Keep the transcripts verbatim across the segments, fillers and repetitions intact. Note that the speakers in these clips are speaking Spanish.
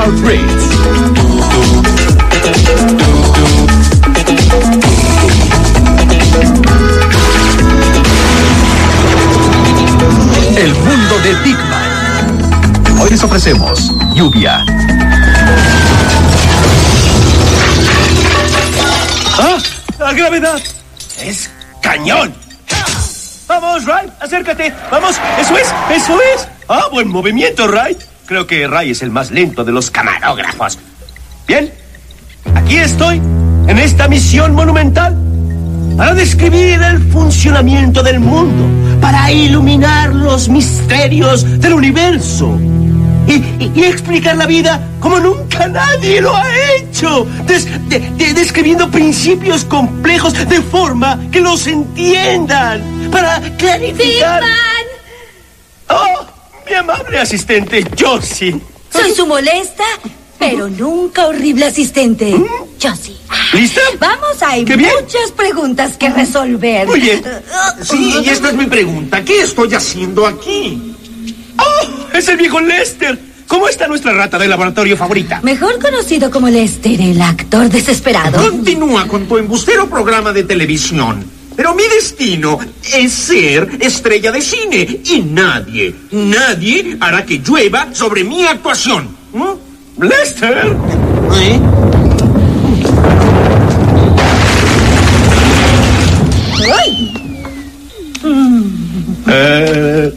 Ritz. El mundo de Big Man. Hoy les ofrecemos lluvia. ¡Ah! ¡La gravedad! ¡Es cañón! ¡Vamos, Ray! ¡Acércate! ¡Vamos! ¡Eso es! ¡Eso es! ¡Ah, buen movimiento, Ray! Creo que Ray es el más lento de los camarógrafos. Bien, aquí estoy, en esta misión monumental, para describir el funcionamiento del mundo, para iluminar los misterios del universo y, y, y explicar la vida como nunca nadie lo ha hecho, des, de, de, describiendo principios complejos de forma que los entiendan, para clarificar... ¡Big Man! ¡Oh, mi amable asistente Josie! Soy su molesta, pero nunca horrible asistente. ¿Mm? Josie. ¿Lista? Vamos, hay muchas preguntas que resolver. Muy bien. Sí, y esta es mi pregunta. ¿Qué estoy haciendo aquí? ¡Oh! ¡Es el viejo Lester! ¿Cómo está nuestra rata de laboratorio favorita? Mejor conocido como Lester, el actor desesperado. Continúa con tu embustero programa de televisión. Pero mi destino es ser estrella de cine. Y nadie, nadie hará que llueva sobre mi actuación. ¿Mm? ¡Lester! ¿Eh? ¡Ay! Eh...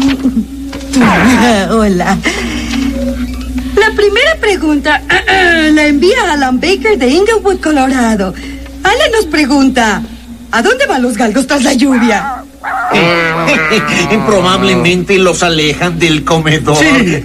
Hola. La primera pregunta la envía Alan Baker de Inglewood, Colorado. Alan nos pregunta: ¿a dónde van los galgos tras la lluvia? Probablemente los alejan del comedor. Sí.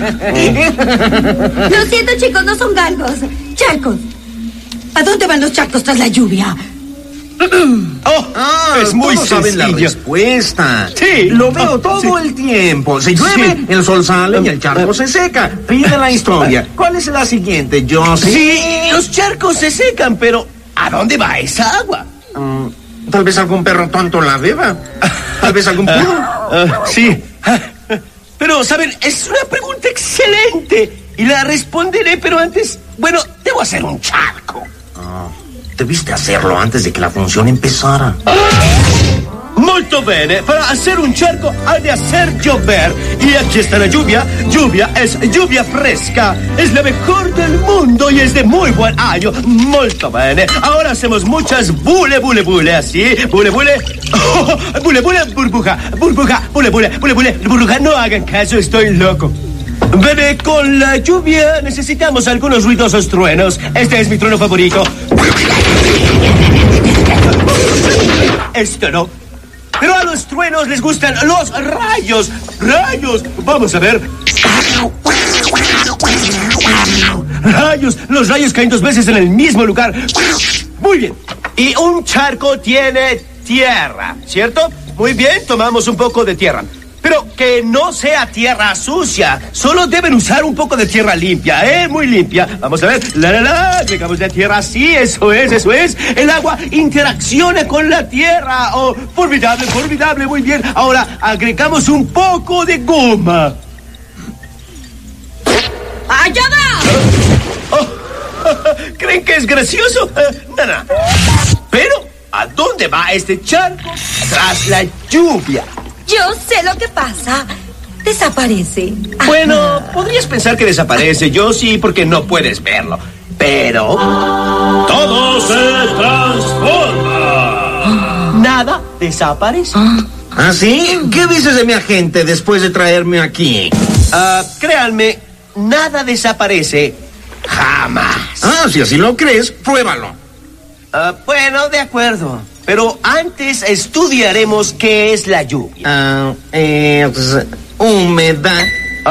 Lo siento, chicos, no son galgos. Charcos. ¿A dónde van los charcos tras la lluvia? Oh, ah, es muy todos saben la sencillo. respuesta. Sí. Lo veo Oh, todo sí. el tiempo. Se llueve, Sí. el sol sale y el charco se seca. Fin de la historia. ¿Cuál es la siguiente, Josie? Sí, los charcos se secan, pero ¿a dónde va esa agua? Um, Tal vez algún perro tonto la beba. Tal vez algún puro. Uh, sí. Pero, ¿saben? Es una pregunta excelente. Y la responderé, pero antes... Bueno, debo hacer un charco. Oh, debiste hacerlo antes de que la función empezara. Molto bene. Para hacer un charco hay de hacer llover. Y aquí está la lluvia. Lluvia es lluvia fresca. Es la mejor del mundo y es de muy buen año. Molto bene. Ahora hacemos muchas bule, bule, bule. Así. Bule, bule. Oh, bule, bule, burbuja. Burbuja. Bule, bule, bule, bule. Burbuja. No hagan caso, estoy loco. Bebé, con la lluvia necesitamos algunos ruidosos truenos. Este es mi trueno favorito. Esto no. Pero a los truenos les gustan los rayos. ¡Rayos! Vamos a ver. ¡Rayos! Los rayos caen dos veces en el mismo lugar. Muy bien. Y un charco tiene tierra, ¿cierto? Muy bien, tomamos un poco de tierra. Pero que no sea tierra sucia. Solo deben usar un poco de tierra limpia, ¿eh? Muy limpia. Vamos a ver. La, la, la. Llegamos de tierra así. Eso es, eso es. El agua interacciona con la tierra. Oh, formidable, formidable. Muy bien. Ahora agregamos un poco de goma. ¡Allá va! Oh, ¿creen que es gracioso? Uh, nada. Pero, ¿a dónde va este charco? Tras la lluvia. Yo sé lo que pasa. Desaparece. Bueno, Ajá. podrías pensar que desaparece, yo sí, porque no puedes verlo. Pero... ¡todo se transforma! Nada desaparece. ¿Ah, sí? ¿Qué dices de mi agente después de traerme aquí? Uh, créanme, nada desaparece jamás. Ah, si así lo crees, pruébalo. Uh, bueno, de acuerdo. Pero antes estudiaremos qué es la lluvia. Ah, eh, pues, humedad.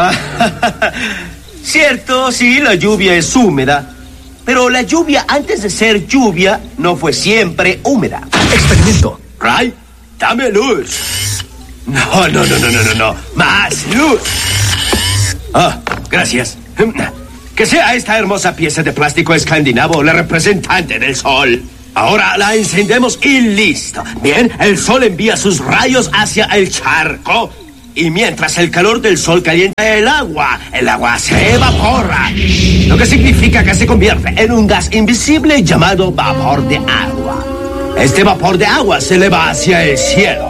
Cierto, sí, la lluvia es húmeda. Pero la lluvia, antes de ser lluvia, no fue siempre húmeda. Experimento. Ray, dame luz. No, no, no, no, no, no, no. Más luz. Ah, gracias. Que sea esta hermosa pieza de plástico escandinavo la representante del sol. Ahora la encendemos y listo. Bien, el sol envía sus rayos hacia el charco. Y mientras el calor del sol calienta el agua, el agua se evapora. Lo que significa que se convierte en un gas invisible llamado vapor de agua. Este vapor de agua se eleva hacia el cielo.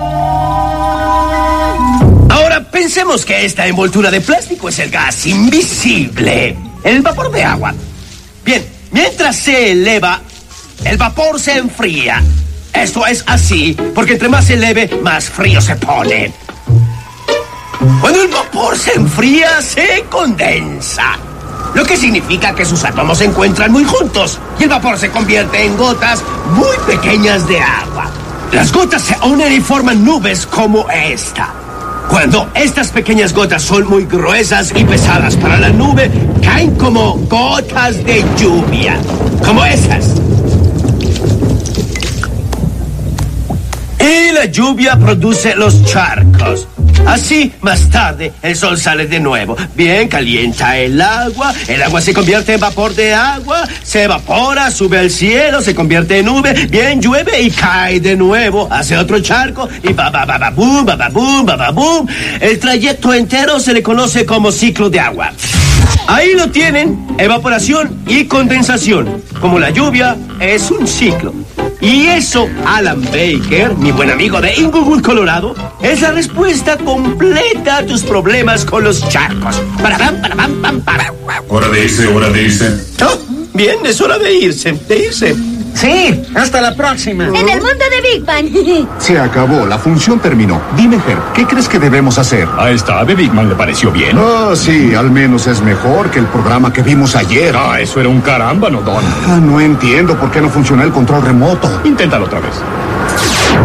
Ahora pensemos que esta envoltura de plástico es el gas invisible, el vapor de agua. Bien, mientras se eleva, el vapor se enfría. Esto es así porque entre más se eleve, más frío se pone. Cuando el vapor se enfría, se condensa. Lo que significa que sus átomos se encuentran muy juntos y el vapor se convierte en gotas muy pequeñas de agua. Las gotas se unen y forman nubes como esta. Cuando estas pequeñas gotas son muy gruesas y pesadas para la nube, caen como gotas de lluvia, como esas. Y la lluvia produce los charcos. Así, más tarde, el sol sale de nuevo. Bien, calienta el agua, el agua se convierte en vapor de agua, se evapora, sube al cielo, se convierte en nube, bien, llueve y cae de nuevo, hace otro charco y ba ba ba ba boom, ba ba boom, ba ba boom. El trayecto entero se le conoce como ciclo de agua. Ahí lo tienen, evaporación y condensación. Como la lluvia, es un ciclo. Y eso, Alan Baker, mi buen amigo de Inglewood, Colorado, es la respuesta completa a tus problemas con los charcos. Para pam, para pam, pam, para. Hora de irse, hora de irse. Oh, bien, es hora de irse, de irse. Sí, hasta la próxima. En el mundo de Big Bang. Se acabó, la función terminó. Dime, Herb, ¿qué crees que debemos hacer? A esta ave Big Man le pareció bien. Ah, sí, al menos es mejor que el programa que vimos ayer. Ah, eso era un carámbano, Don. Ah, no entiendo por qué no funciona el control remoto. Inténtalo otra vez.